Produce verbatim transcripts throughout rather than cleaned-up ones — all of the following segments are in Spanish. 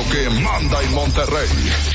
que manda en Monterrey.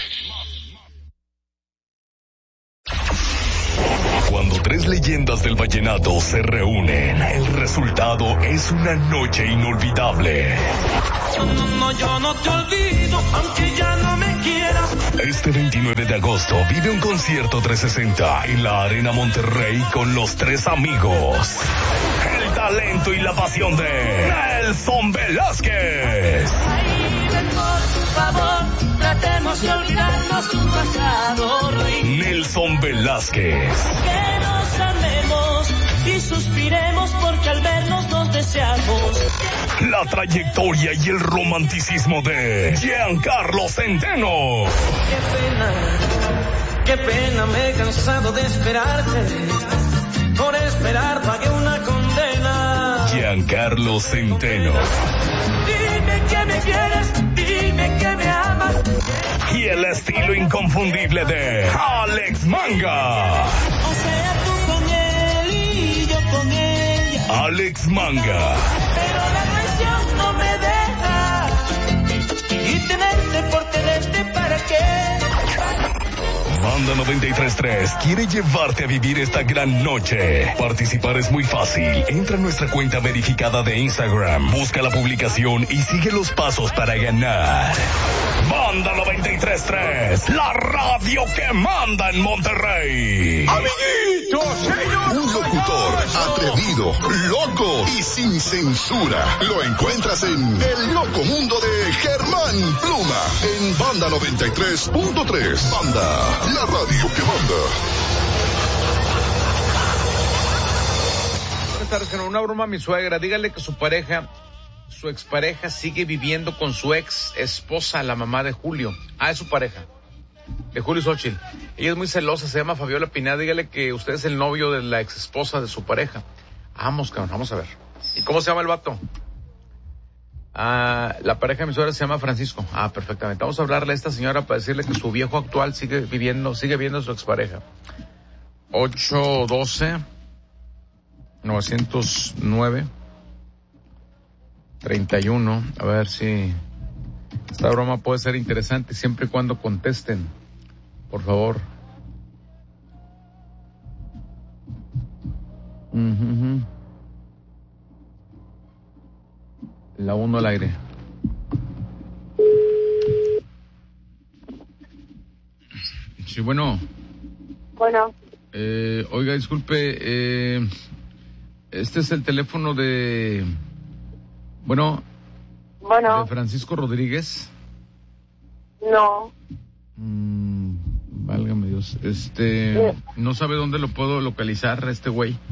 Cuando tres leyendas del vallenato se reúnen, el resultado es una noche inolvidable. No, no, yo no te olvido, aunque ya no me quieras. Este veintinueve de agosto vive un concierto trescientos sesenta en la Arena Monterrey con los tres amigos. El talento y la pasión de Nelson Velázquez. Ay, ven, por favor, tratemos de olvidarnos un pasado ruin. Nelson Velázquez. Que nos amemos y suspiremos porque al vernos nos deseamos. La trayectoria y el romanticismo de Giancarlo Centeno. Qué pena, qué pena, me he cansado de esperarte. Por esperar pagué una condena. Giancarlo Centeno. Dime que me quieres, dime que me amas. Y el estilo inconfundible de Alex Manga. O sea, tú con él y yo con ella. Alex Manga. Pero la traición no me deja. Y tenerte por tenerte, ¿para qué? Banda noventa y tres punto tres quiere llevarte a vivir esta gran noche. Participar es muy fácil. Entra a nuestra cuenta verificada de Instagram, busca la publicación y sigue los pasos para ganar. Banda noventa y tres punto tres, la radio que manda en Monterrey. Amiguitos, señor. Un locutor atrevido, loco y sin censura. Lo encuentras en El Loco Mundo de Germán Pluma en Banda noventa y tres punto tres. Banda, la radio que manda. Buenas tardes, una broma a mi suegra. Dígale que su pareja, su expareja sigue viviendo con su ex esposa, la mamá de Julio. Ah, es su pareja, de Julio Xochitl. Ella es muy celosa, se llama Fabiola Pineda. Dígale que usted es el novio de la ex esposa de su pareja. Vamos, cabrón, vamos a ver. ¿Y cómo se llama el vato? Ah, la pareja de mi suegra se llama Francisco. Ah, perfectamente. Vamos a hablarle a esta señora para decirle que su viejo actual sigue viviendo, sigue viendo a su expareja. ocho doce novecientos nueve treinta y uno. A ver si esta broma puede ser interesante siempre y cuando contesten, por favor. Uh-huh. La uno al aire. Sí, bueno. Bueno. Eh, oiga, disculpe, eh, este es el teléfono de... Bueno. Bueno. ¿De Francisco Rodríguez? No. Mm, válgame Dios. Este... Sí. ¿No sabe dónde lo puedo localizar a este güey?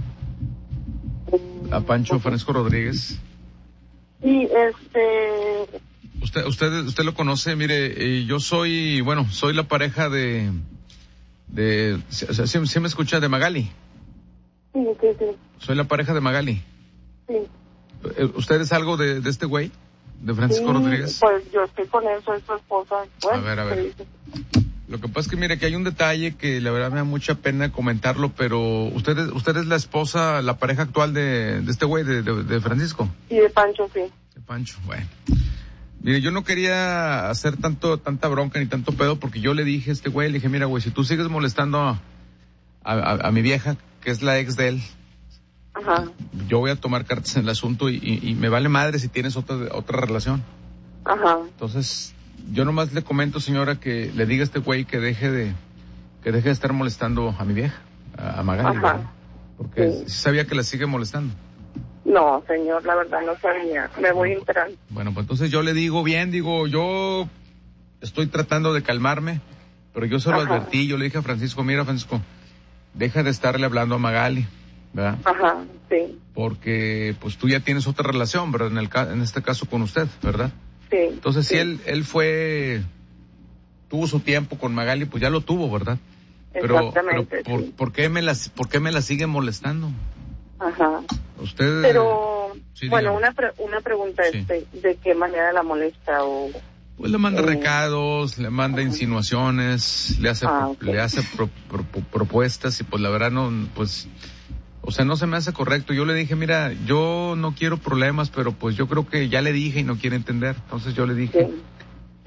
A Pancho Francisco Rodríguez. Sí, este... Usted, usted, usted lo conoce, mire, eh, yo soy, bueno, soy la pareja de, de, o sea, ¿sí, sí me escucha? De Magali. Sí, sí, sí. Soy la pareja de Magali. Sí. Eh, ¿Usted es algo de, de este güey? ¿De Francisco Sí, Rodríguez? pues yo estoy con él, soy su esposa. Bueno, a ver, a ver. sí. Lo que pasa es que mire que hay un detalle que la verdad me da mucha pena comentarlo, pero usted es, usted es la esposa, la pareja actual de, de este güey, de, de, de Francisco. Y de Pancho, sí. De Pancho, bueno. Mire, yo no quería hacer tanto, tanta bronca ni tanto pedo porque yo le dije a este güey, le dije, mira güey, si tú sigues molestando a, a, a mi vieja, que es la ex de él, ajá, yo voy a tomar cartas en el asunto y, y, y me vale madre si tienes otra, otra relación. Ajá. Entonces, yo nomás le comento, señora, que le diga a este güey que deje de, que deje de estar molestando a mi vieja, a, a Magali, ajá, ¿verdad? Porque sí. sí sabía que la sigue molestando. No, señor, la verdad no sabía. Me voy enterando. Bueno, pues entonces yo le digo bien, digo, yo estoy tratando de calmarme, pero yo se lo ajá. advertí, yo le dije a Francisco, mira Francisco, deja de estarle hablando a Magali, ¿verdad? Ajá, sí. Porque pues tú ya tienes otra relación, ¿verdad? En el ca- en este caso con usted, ¿verdad? Sí. Entonces sí. si él él fue, tuvo su tiempo con Magali, pues ya lo tuvo, ¿verdad? Pero, exactamente, pero ¿por, sí. ¿por qué me las, por qué me la sigue molestando? Ajá. Usted. Pero, sí, bueno, dígame. una pre- una pregunta, Sí. este, ¿de qué manera la molesta o...? Pues le manda eh, recados, le manda ajá. insinuaciones, le hace Ah, pro- okay. le hace pro- pro- pro- propuestas y pues la verdad no, pues, o sea, no se me hace correcto. Yo le dije, mira, yo no quiero problemas, pero pues yo creo que ya le dije y no quiere entender. Entonces yo le dije, Sí.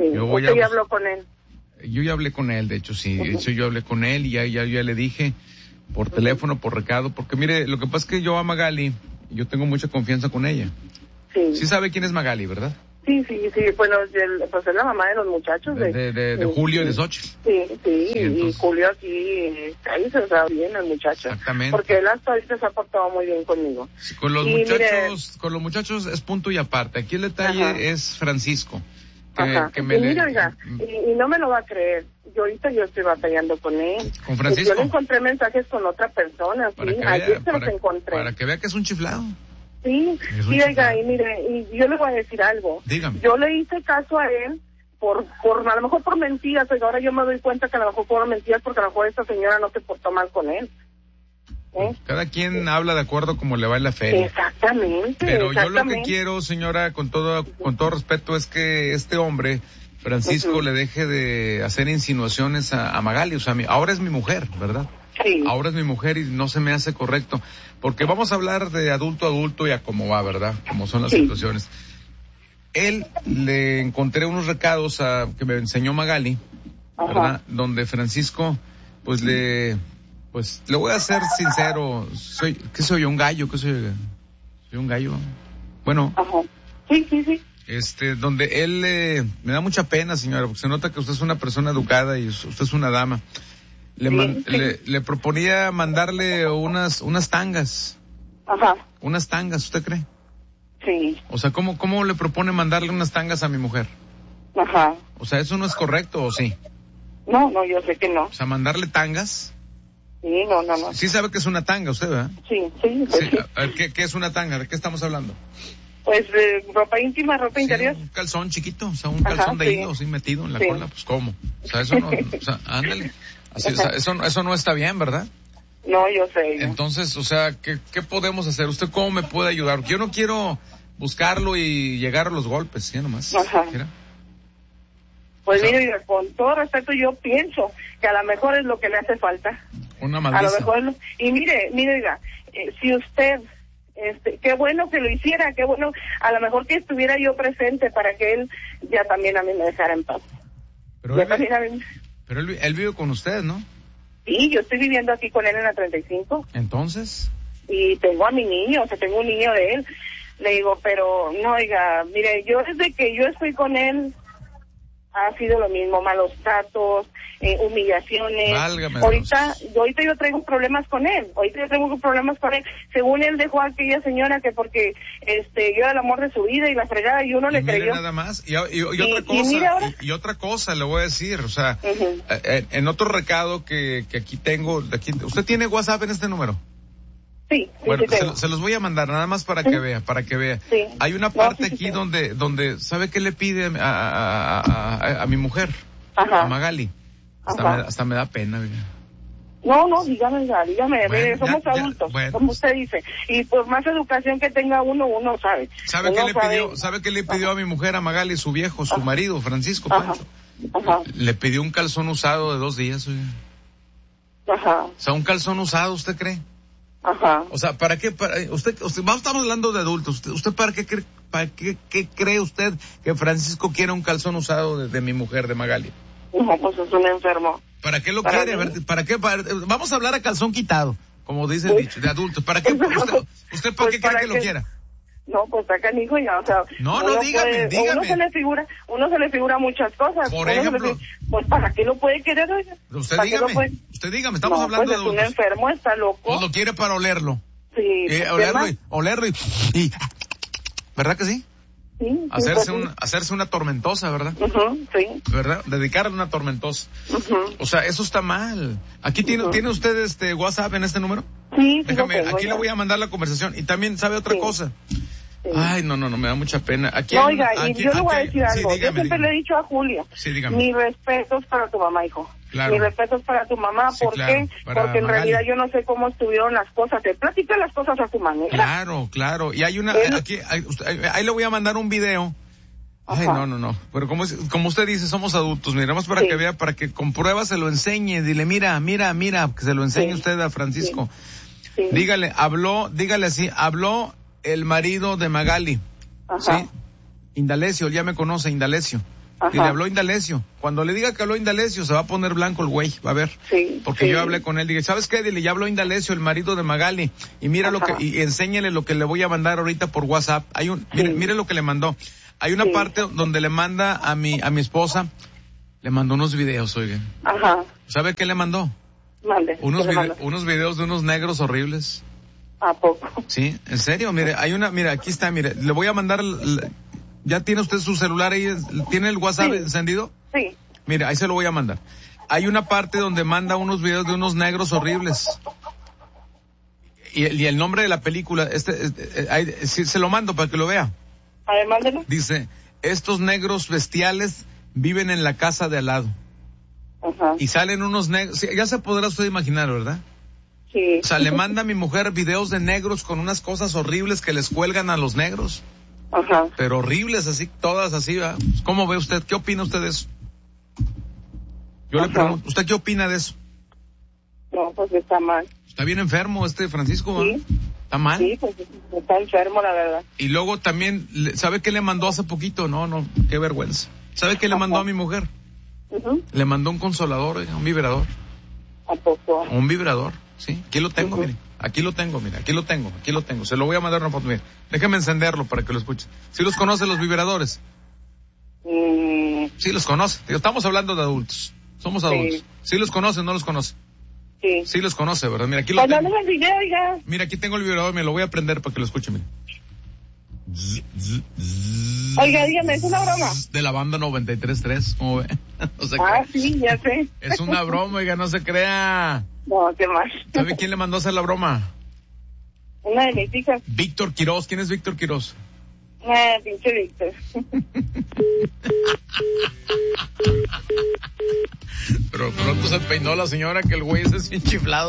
Sí. Yo voy ¿Usted a... ya habló con él? Yo ya hablé con él, de hecho, sí. De hecho, yo hablé con él y ya, ya, ya le dije por teléfono, por recado, porque mire, lo que pasa es que yo a Magali, yo tengo mucha confianza con ella. Sí. Sí sabe quién es Magali, ¿verdad? Sí, sí, sí, bueno, el, pues es la mamá de los muchachos. De, de, de, de sí, Julio y de sí. Xochitl. Sí, sí, Sí, entonces... y Julio aquí, ahí se sabe bien el muchacho. Exactamente. Porque él hasta ahorita se ha portado muy bien conmigo. Sí, con los y muchachos, mire, con los muchachos es punto y aparte. Aquí el detalle ajá. es Francisco. Que, Ajá. que me y le... mira, oiga, y, y no me lo va a creer. Yo ahorita yo estoy batallando con él. ¿Con Francisco? Yo le encontré mensajes con otra persona, Para sí. que Ayer vea, se para, los encontré. para que vea que es un chiflado. Sí, Es un sí, oiga, chiflado. y mire, y yo le voy a decir algo. Dígame. Yo le hice caso a él por, por, a lo mejor por mentiras, oiga, ahora yo me doy cuenta que a lo mejor por mentiras porque a lo mejor esta señora no se portó mal con él. ¿Eh? Cada quien habla de acuerdo como le va en la feria. Exactamente. Pero yo lo que exactamente. quiero, señora, con todo, con todo respeto, es que este hombre, Francisco, uh-huh. le deje de hacer insinuaciones a, a Magali. O sea, mi, ahora es mi mujer, ¿verdad? Sí. Ahora es mi mujer y no se me hace correcto. Porque vamos a hablar de adulto a adulto y a cómo va, ¿verdad? Cómo son las sí. situaciones. Él, le encontré unos recados a, que me enseñó Magali, ¿verdad? Ajá. Donde Francisco, pues le... Pues le voy a ser sincero, soy, ¿qué soy? ¿Un gallo? ¿Qué soy? ¿Soy un gallo? Bueno. Ajá. Sí, sí, sí. Este, donde él, eh, me da mucha pena, señora, porque se nota que usted es una persona educada y usted es una dama. Le, sí, man, sí. le, le proponía mandarle unas, unas tangas. Ajá. Unas tangas, ¿usted cree? Sí. O sea, ¿cómo, cómo le propone mandarle unas tangas a mi mujer? Ajá. O sea, ¿eso no es correcto o sí? No, no, yo sé que no. O sea, mandarle tangas. Sí, no, no, no. Sí sabe que es una tanga usted, ¿verdad? Sí, sí. Pues sí. sí. A ver, ¿qué, ¿qué es una tanga? ¿De qué estamos hablando? Pues eh, ropa íntima, ropa sí, interior. Un calzón chiquito, o sea, un calzón Ajá, de sí. hilo así metido en la sí. cola, pues ¿cómo? O sea, eso no, o sea, ándale. Así, o sea, eso, eso no está bien, ¿verdad? No, yo sé. Yo. Entonces, o sea, ¿qué, ¿qué podemos hacer? ¿Usted cómo me puede ayudar? Yo no quiero buscarlo y llegar a los golpes, ya nomás. Ajá. Mira. Pues o sea, mire, con todo respeto yo pienso que a lo mejor es lo que le hace falta. Una maldiza. A lo mejor, y mire, mire, oiga, eh, si usted, este, qué bueno que lo hiciera, qué bueno, a lo mejor que estuviera yo presente para que él ya también a mí me dejara en paz. Pero, él, también a mí... pero él, él vive con usted, ¿no? Sí, yo estoy viviendo aquí con él en la treinta y cinco. ¿Entonces? Y tengo a mi niño, o sea, tengo un niño de él. Le digo, pero, no, oiga, mire, yo desde que yo estoy con él, ha sido lo mismo, malos tratos, eh, humillaciones. Válgame ahorita, yo, ahorita yo traigo problemas con él, ahorita yo tengo problemas con él. Según él dejó a aquella señora que porque este yo era el amor de su vida y la fregada y uno y le creyó. Nada más, y, y, y otra y, cosa, y, ahora... y, y otra cosa le voy a decir, o sea, uh-huh. en, en otro recado que, que aquí tengo, de aquí, ¿usted tiene WhatsApp en este número? Sí, sí, bueno, sí se, se los voy a mandar nada más para que vea, para que vea. Sí. Hay una parte no, sí, aquí sí, donde, donde, ¿sabe qué le pide a, a, a, a, a mi mujer? Ajá. A Magali. Hasta, Ajá. Me, hasta me da pena, oiga. No, no, dígame, dígame, bueno, mire, somos ya, adultos, ya, bueno. como usted dice, y por más educación que tenga uno, uno sabe. ¿Sabe uno qué le sabe... pidió, sabe qué le pidió Ajá. a mi mujer, a Magali, su viejo, su Ajá. marido, Francisco Ajá. Pancho? Ajá. Le pidió un calzón usado de dos días, oiga. Ajá. O sea, un calzón usado, ¿usted cree? Ajá. O sea, ¿para qué? Para, usted, usted, vamos, estamos hablando de adultos. ¿Usted, usted para qué cree, para qué, qué cree usted que Francisco quiere un calzón usado de, de mi mujer, de Magali? No, pues es un enfermo. ¿Para qué lo ¿Para quiere? mí? ¿Para qué? Para, vamos a hablar a calzón quitado, como dice el pues, dicho, de adultos. ¿Para qué? ¿Usted, usted para pues qué cree para que que... lo quiera? No, pues está canijo ya, o sea... No, no, dígame, puede, dígame. Uno se le figura, uno se le figura muchas cosas. Por uno ejemplo... Se le, pues, ¿para qué lo puede querer, oiga? Usted ¿Para dígame, puede? usted dígame, estamos no, hablando pues de es adultos. un enfermo, está loco. O lo quiere para olerlo. Sí. Eh, olerlo, y, olerlo y, y... ¿Verdad que sí? Sí, sí, hacerse, pues, un, sí. hacerse una tormentosa, ¿verdad? Uh-huh, sí. ¿Verdad? Dedicarle una tormentosa. Uh-huh. O sea, eso está mal. Aquí tiene, uh-huh. ¿tiene usted este WhatsApp en este número? Sí, déjame, sí tengo, aquí ya. le voy a mandar la conversación. Y también, ¿sabe otra sí. cosa? Sí. Ay, no, no, no, me da mucha pena. Aquí, no, oiga, aquí, y yo le voy a aquí, decir algo. sí, dígame, yo siempre dígame. le he dicho a Julio. Sí, dígame. Mis respetos para tu mamá, hijo. Claro. Mis respetos para tu mamá. Sí, ¿Por claro, qué? para Porque en Magali. realidad yo no sé cómo estuvieron las cosas. Te platica las cosas a tu manera. Claro, claro. Y hay una, Él... aquí, ahí, ahí le voy a mandar un video. Ay, Ajá. no, no, no. Pero como, como usted dice, somos adultos. Miramos para sí. que vea, para que con pruebas se lo enseñe. Dile, mira, mira, mira, que se lo enseñe sí. usted a Francisco. Sí. Sí. Dígale, habló, dígale así, habló el marido de Magali. Ajá. ¿Sí? Indalecio, él ya me conoce, Indalecio. Y le habló Indalecio. Cuando le diga que habló Indalecio, se va a poner blanco el güey, va a ver. Sí. Porque sí. yo hablé con él, dije, ¿sabes qué? Dile, ya habló Indalecio, el marido de Magali. Y mira Ajá. lo que, y enséñele lo que le voy a mandar ahorita por WhatsApp. Hay un, sí. mire, mire lo que le mandó. Hay una sí. parte donde le manda a mi, a mi esposa, le mandó unos videos, oigan. Ajá. ¿Sabe qué le mandó? Mande. Unos, vide- unos videos de unos negros horribles. ¿A poco? Sí, en serio, mire, hay una, mire, aquí está, mire, le voy a mandar, ¿ya tiene usted su celular ahí? ¿Tiene el WhatsApp sí. encendido? Sí. Mire, ahí se lo voy a mandar. Hay una parte donde manda unos videos de unos negros horribles. Y, y el nombre de la película, este, este ahí, sí, se lo mando para que lo vea. A ver, mándelo. Dice, estos negros bestiales viven en la casa de al lado. Ajá. Y salen unos negros, sí, ya se podrá usted imaginar, ¿verdad? Sí. O sea, le manda a mi mujer videos de negros con unas cosas horribles que les cuelgan a los negros. Ajá. Pero horribles, así, todas así, ¿verdad? ¿Cómo ve usted? ¿Qué opina usted de eso? Yo Ajá. le pregunto, ¿usted qué opina de eso? No, pues está mal. Está bien enfermo este Francisco, Sí. ¿Está mal? Sí, pues está enfermo, la verdad. Y luego también, ¿sabe qué le mandó hace poquito? No, no, qué vergüenza. ¿Sabe qué le mandó a mi mujer? Uh-huh. Le mandó un consolador, un vibrador. ¿A poco? Un vibrador, sí. Aquí lo tengo, uh-huh. mire. Aquí lo tengo, mire. Aquí lo tengo, aquí lo tengo. Se lo voy a mandar una foto, mire. Déjame encenderlo para que lo escuche. ¿Sí los conoce los vibradores? Mm. Sí los conoce. Estamos hablando de adultos. Somos adultos. Sí, ¿Sí los conoce o no los conoce? Sí. Sí los conoce, ¿verdad? Mira, aquí lo pues tengo. el video, oiga. Mira, aquí tengo el vibrador, me lo voy a prender para que lo escuche, mire. Oiga, dígame, ¿es una broma? De la banda noventa y tres punto tres, ¿cómo ve? No se ah, crea. sí, ya sé. Es una broma, oiga, no se crea. No, qué más. ¿Sabe quién le mandó a hacer la broma? Una de mis hijas. Víctor Quiroz. ¿Quién es Víctor Quiroz? Ah, pinche Víctor. Pero pronto se peinó la señora que el güey es bien chiflado.